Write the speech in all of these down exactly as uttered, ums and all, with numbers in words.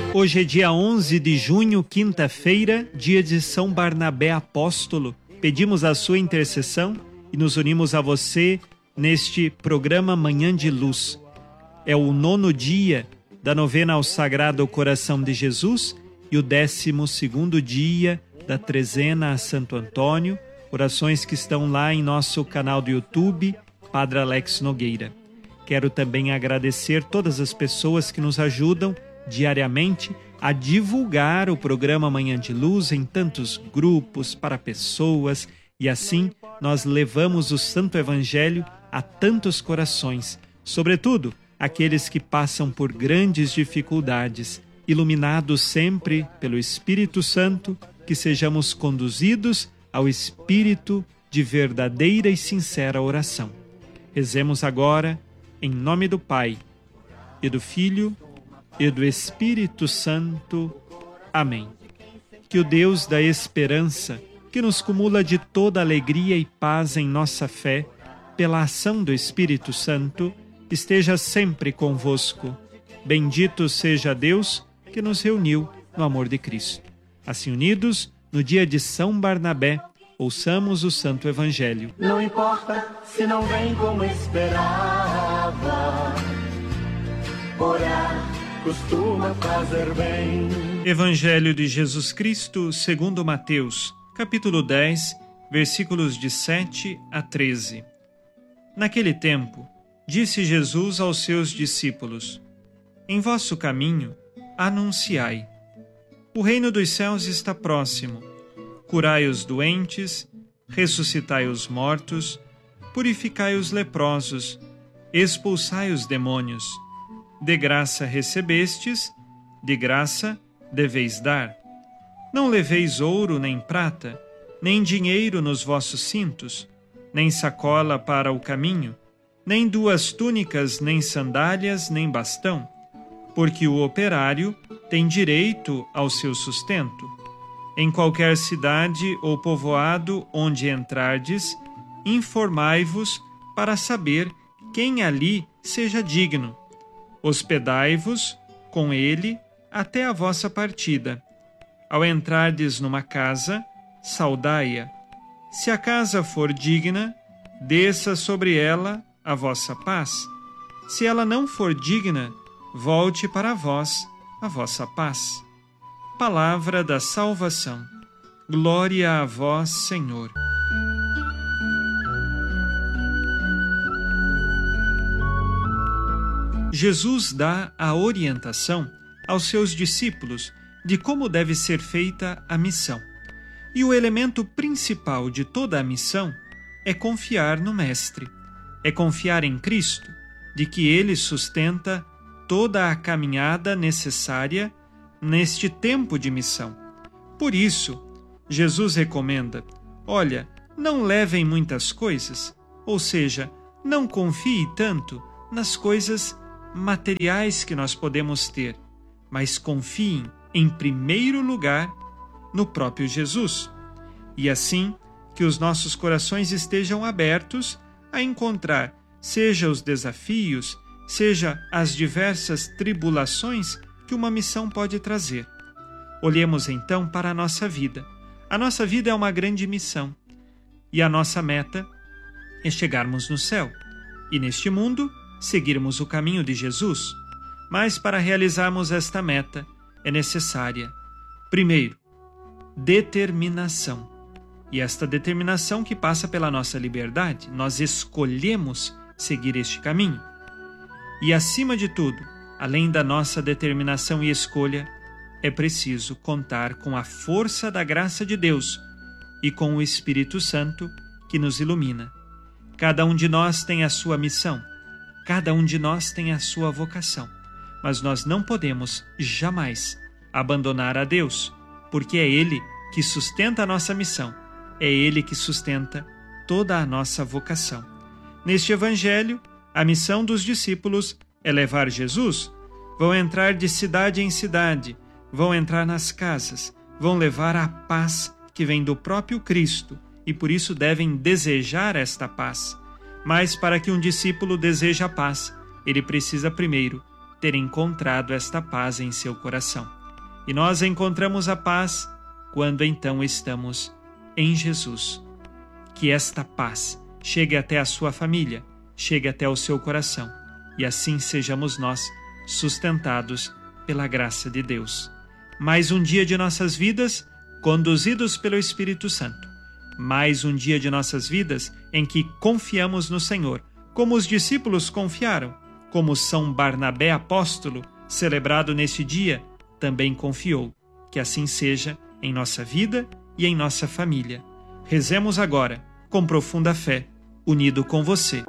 Hoje é dia onze de junho, quinta-feira, dia de São Barnabé Apóstolo. Pedimos a sua intercessão e nos unimos a você neste programa Manhã de Luz. É o nono dia da novena ao Sagrado Coração de Jesus e o décimo segundo dia da trezena a Santo Antônio, orações que estão lá em nosso canal do YouTube, Padre Alex Nogueira. Quero também agradecer todas as pessoas que nos ajudam diariamente a divulgar o programa Manhã de Luz em tantos grupos para pessoas, e assim nós levamos o Santo Evangelho a tantos corações, sobretudo aqueles que passam por grandes dificuldades. Iluminados sempre pelo Espírito Santo, que sejamos conduzidos ao espírito de verdadeira e sincera oração. Rezemos agora em nome do Pai, e do Filho, e do Espírito Santo. Amém. Que o Deus da esperança, que nos cumula de toda alegria e paz em nossa fé, pela ação do Espírito Santo, esteja sempre convosco. Bendito seja Deus que nos reuniu no amor de Cristo. Assim unidos, no dia de São Barnabé, ouçamos o Santo Evangelho. Não importa se não vem como esperava, orar costuma fazer bem. Evangelho de Jesus Cristo segundo Mateus, capítulo dez, versículos de sete a treze. Naquele tempo, disse Jesus aos seus discípulos: Em vosso caminho, anunciai. O reino dos céus está próximo. Curai os doentes, ressuscitai os mortos, purificai os leprosos, expulsai os demônios. De graça recebestes, de graça deveis dar. Não leveis ouro nem prata, nem dinheiro nos vossos cintos, nem sacola para o caminho, nem duas túnicas, nem sandálias, nem bastão, porque o operário tem direito ao seu sustento. Em qualquer cidade ou povoado onde entrardes, informai-vos para saber quem ali seja digno. Hospedai-vos com ele até a vossa partida. Ao entrardes numa casa, saudai-a. Se a casa for digna, desça sobre ela a vossa paz. Se ela não for digna, volte para vós a vossa paz. Palavra da salvação. Glória a vós, Senhor. Jesus dá a orientação aos seus discípulos de como deve ser feita a missão. E o elemento principal de toda a missão é confiar no Mestre, é confiar em Cristo, de que Ele sustenta toda a caminhada necessária neste tempo de missão. Por isso, Jesus recomenda: olha, não levem muitas coisas, ou seja, não confie tanto nas coisas materiais que nós podemos ter, mas confiem em primeiro lugar no próprio Jesus. E assim, que os nossos corações estejam abertos a encontrar, seja os desafios, seja as diversas tribulações que uma missão pode trazer. Olhemos então para a nossa vida. A nossa vida é uma grande missão, e a nossa meta é chegarmos no céu, e neste mundo seguirmos o caminho de Jesus. Mas para realizarmos esta meta é necessária, primeiro, determinação. E esta determinação que passa pela nossa liberdade, nós escolhemos seguir este caminho. E acima de tudo, além da nossa determinação e escolha, é preciso contar com a força da graça de Deus e com o Espírito Santo que nos ilumina. Cada um de nós tem a sua missão, cada um de nós tem a sua vocação, mas nós não podemos jamais abandonar a Deus, porque é Ele que sustenta a nossa missão, é Ele que sustenta toda a nossa vocação. Neste Evangelho, a missão dos discípulos é levar Jesus. Vão entrar de cidade em cidade, vão entrar nas casas, vão levar a paz que vem do próprio Cristo e por isso devem desejar esta paz. Mas para que um discípulo deseje a paz, ele precisa primeiro ter encontrado esta paz em seu coração. E nós encontramos a paz quando então estamos em Jesus. Que esta paz chegue até a sua família, chegue até o seu coração, e assim sejamos nós sustentados pela graça de Deus. Mais um dia de nossas vidas conduzidos pelo Espírito Santo. Mais um dia de nossas vidas em que confiamos no Senhor, como os discípulos confiaram, como São Barnabé apóstolo, celebrado neste dia, também confiou. Que assim seja em nossa vida e em nossa família. Rezemos agora, com profunda fé, unido com você.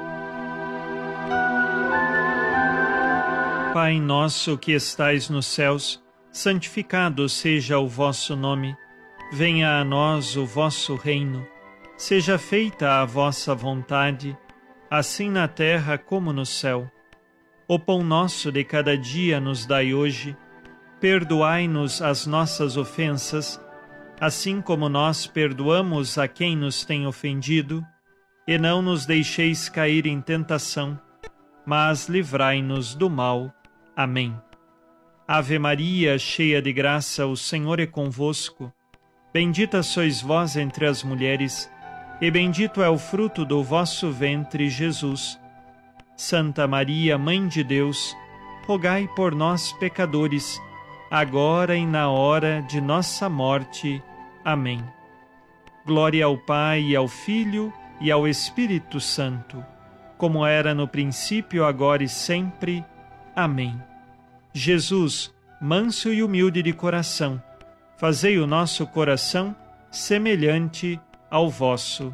Pai nosso que estais nos céus, santificado seja o vosso nome. Venha a nós o vosso reino. Seja feita a vossa vontade, assim na terra como no céu. O pão nosso de cada dia nos dai hoje. Perdoai-nos as nossas ofensas, assim como nós perdoamos a quem nos tem ofendido. E não nos deixeis cair em tentação, mas livrai-nos do mal. Amém. Ave Maria, cheia de graça, o Senhor é convosco. Bendita sois vós entre as mulheres, e bendito é o fruto do vosso ventre, Jesus. Santa Maria, Mãe de Deus, rogai por nós, pecadores, agora e na hora de nossa morte. Amém. Glória ao Pai, e ao Filho, e ao Espírito Santo, como era no princípio, agora e sempre. Amém. Jesus, manso e humilde de coração, fazei o nosso coração semelhante ao vosso.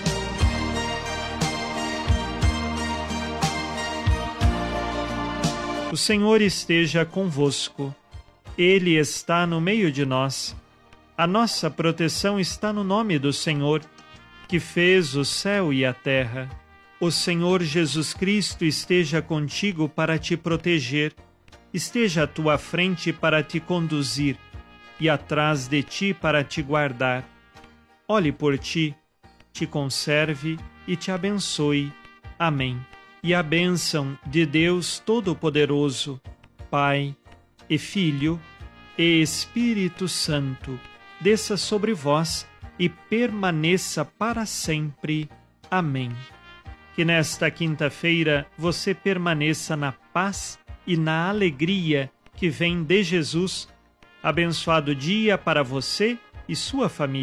O Senhor esteja convosco. Ele está no meio de nós. A nossa proteção está no nome do Senhor, que fez o céu e a terra. O Senhor Jesus Cristo esteja contigo para te proteger, esteja à tua frente para te conduzir e atrás de ti para te guardar. Olhe por ti, te conserve e te abençoe. Amém. E a bênção de Deus Todo-Poderoso, Pai e Filho e Espírito Santo, desça sobre vós e permaneça para sempre. Amém. Que nesta quinta-feira você permaneça na paz e na alegria que vem de Jesus. Abençoado dia para você e sua família.